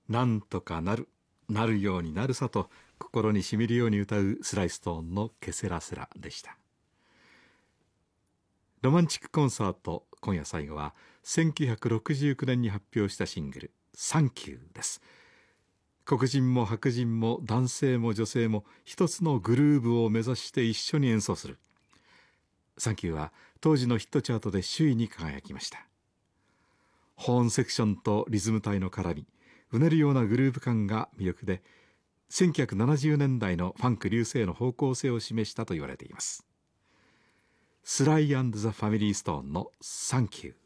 なんとかなる、なるようになるさと心にしみるように歌うスライストーンのケセラセラでした。ロマンチックコンサート、今夜最後は1969年に発表したシングルサンキューです。黒人も白人も男性も女性も一つのグルーヴを目指して一緒に演奏する。サンキューは当時のヒットチャートで首位に輝きました。ホーンセクションとリズム隊の絡み、うねるようなグルーヴ感が魅力で、1970年代のファンク隆盛の方向性を示したと言われています。スライ&ザ・ファミリー・ストーンのサンキュー。